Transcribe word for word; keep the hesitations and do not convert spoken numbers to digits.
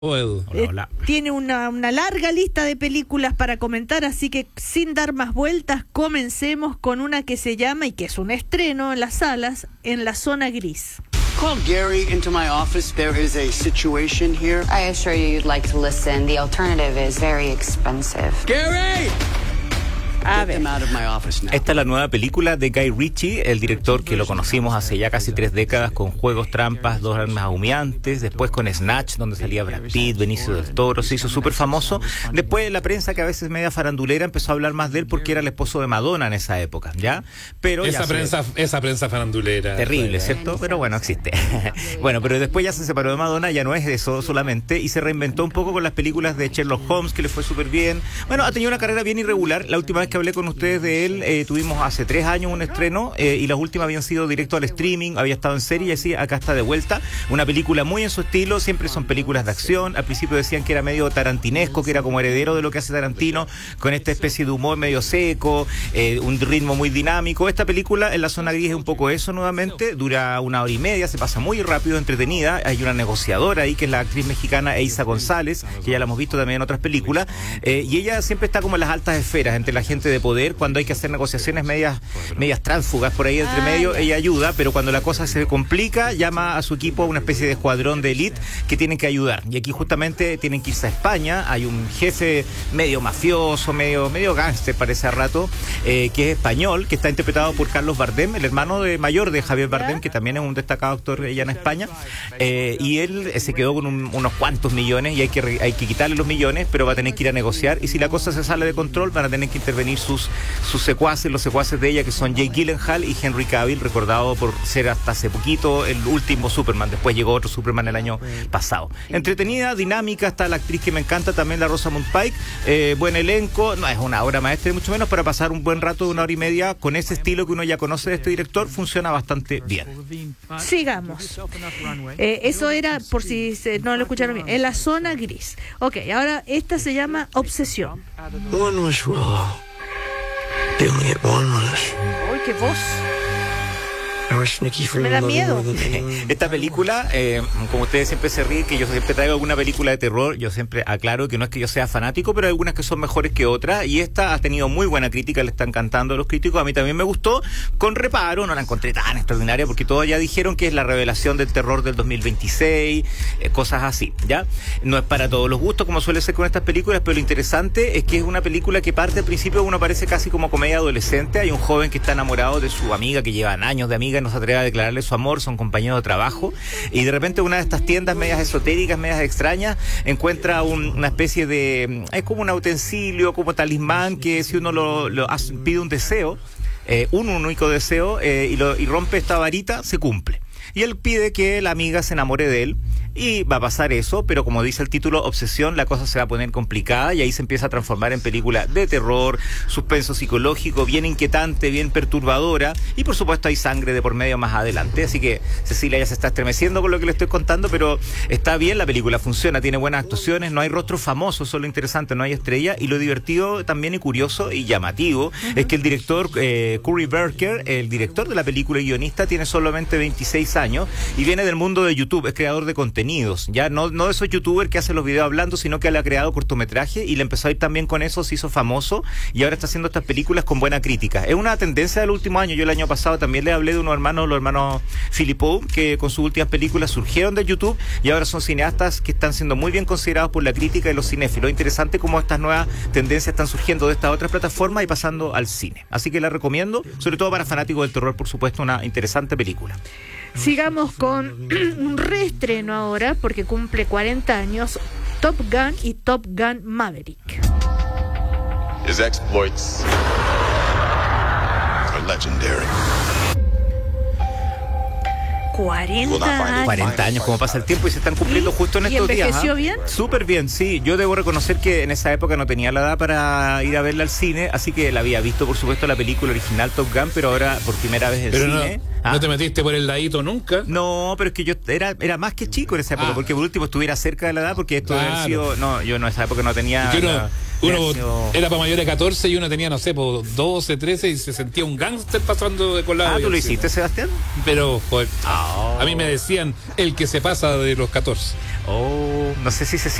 Hola, Eh, hola. tiene una, una larga lista de películas para comentar, así que sin dar más vueltas, comencemos con una que se llama, y que es un estreno en las salas, En la zona gris. Call Gary into my office. There is a situation here. I assure you you'd like to listen. The alternative is very expensive. Gary! A Get ver. him out of my office now. Esta es la nueva película de Guy Ritchie, el director que lo conocimos hace ya casi tres décadas con Juegos, Trampas, Dos Almas Humeantes, después con Snatch, donde salía Brad Pitt, Benicio del Toro, se hizo súper famoso. Después la prensa, que a veces es media farandulera, empezó a hablar más de él porque era el esposo de Madonna en esa época, ¿ya? Pero Esa ya se- prensa, esa prensa farandulera. Terrible, ¿cierto? Pero bueno, existe. Bueno, pero después ya se separó de Madonna, ya no es eso solamente, y se reinventó un poco con las películas de Sherlock Holmes, que le fue súper bien. Bueno, ha tenido una carrera bien irregular. La última vez que hablé con ustedes de él, eh, tuvimos hace tres años un estreno, eh, y las últimas habían sido directo al streaming, había estado en serie, y así acá está de vuelta. Una película muy en su estilo, siempre son películas de acción. Al principio decían que era medio tarantinesco, que era como heredero de lo que hace Tarantino, con esta especie de humor medio seco, eh, un ritmo muy dinámico. Esta película, En la zona gris, es un poco eso nuevamente, dura una hora y media, se pasa muy rápido, entretenida. Hay una negociadora ahí que es la actriz mexicana Eiza González, que ya la hemos visto también en otras películas, eh, y ella siempre está como en las altas esferas, entre la gente de poder. Cuando hay que hacer negociaciones medias, medias tránsfugas por ahí entre Ah, medio, ya. ella ayuda, pero cuando la cosa se complica, llama a su equipo a una especie de escuadrón de élite que tienen que ayudar. Y aquí justamente tienen que irse a España. Hay un jefe medio mafioso, medio, medio gángster, parece a rato, eh, que es español, que está interpretado por Carlos Bardem, el hermano de mayor de Javier Bardem, que también es un destacado actor allá en España. Eh, y él eh, se quedó con un- unos cuantos millones, y hay que, re- hay que quitarle los millones, pero va a tener que ir a negociar. Y si la cosa se sale de control, van a tener que intervenir sus, sus secuaces, los secuaces de ella, que son Jake Gyllenhaal y Henry Cavill, recordado por ser hasta hace poquito el último Superman. Después llegó otro Superman el año pasado. Entretenida, dinámica, está la actriz que me encanta también, la Rosamund Pike. Eh, buen elenco, no es una obra maestra, mucho menos, para pasar un buen rato de una hora y media con ese estilo que uno ya conoce de este director, funciona bastante bien. Sigamos. Eh, eso era, por si se- no lo escucharon bien, En la zona gris. Ok, ahora esta se llama Obsesión. One was Willow. They only get one wish. Uy, qué voz. I wish Nikki Me da Freeman loved me miedo. more than anyone. Esta película, eh, como ustedes siempre se ríen, que yo siempre traigo alguna película de terror, yo siempre aclaro que no es que yo sea fanático, pero hay algunas que son mejores que otras, y esta ha tenido muy buena crítica, le están cantando a los críticos. A mí también me gustó, con reparo, no la encontré tan extraordinaria, porque todos ya dijeron que es la revelación del terror del dos mil veintiséis, eh, cosas así, ¿ya? No es para todos los gustos, como suele ser con estas películas, pero lo interesante es que es una película que parte al principio, uno parece casi como comedia adolescente. Hay un joven que está enamorado de su amiga, que llevan años de amiga, y no se atreve a declararle su amor, son compañeros de trabajo, y de repente una de estas tiendas medias esotéricas, medias extrañas, encuentra un- una especie de, es como un utensilio, como talismán, que si uno lo, lo hace- pide un deseo, eh, un único deseo, eh, y, lo, y rompe esta varita, se cumple. Y él pide que la amiga se enamore de él, y va a pasar eso, pero como dice el título, Obsesión, la cosa se va a poner complicada, y ahí se empieza a transformar en película de terror, suspenso psicológico, bien inquietante, bien perturbadora, y por supuesto hay sangre de por medio más adelante. Así que Cecilia ya se está estremeciendo con lo que le estoy contando, pero está bien, la película funciona, tiene buenas actuaciones, no hay rostros famosos, eso es lo interesante, no hay estrella, y lo divertido también y curioso y llamativo es que el director, eh, Curry Barker, el director de la película y guionista, tiene solamente veintiséis años y viene del mundo de YouTube, es creador de contenidos, ya no, no de esos youtubers que hacen los videos hablando, sino que él ha creado cortometraje y le empezó a ir también con eso, se hizo famoso, y ahora está haciendo estas películas con buena crítica. Es una tendencia del último año. Yo el año pasado también le hablé de unos hermanos, los hermanos Philippou, que con sus últimas películas surgieron de YouTube y ahora son cineastas que están siendo muy bien considerados por la crítica y los cinéfilos. Interesante cómo estas nuevas tendencias están surgiendo de estas otras plataformas y pasando al cine. Así que la recomiendo, sobre todo para fanáticos del terror, por supuesto, una interesante película. Sigamos con un reestreno ahora, porque cumple cuarenta años, Top Gun y Top Gun Maverick. His exploits are legendary. cuarenta años. cuarenta años, como pasa el tiempo, y se están cumpliendo ¿Y- justo en y estos días. envejeció ¿ah? bien? Súper bien, sí. Yo debo reconocer que en esa época no tenía la edad para ir a verla al cine, así que la había visto, por supuesto, la película original Top Gun, pero ahora por primera vez en Pero no, cine. ¿Ah? no te metiste por el ladito nunca. No, pero es que yo era era más que chico en esa época, Ah. porque por último estuviera cerca de la edad, porque esto debe haber Claro. sido... No, yo en esa época no tenía... Que uno, la- uno debe haber sido- era para mayores de catorce y uno tenía, no sé, por doce, trece y se sentía un gángster pasando de colado. Ah, ¿tú lo Y así. hiciste, Sebastián? Pero, joder, Ah. a mí me decían el que se pasa de los catorce. Oh, no sé si se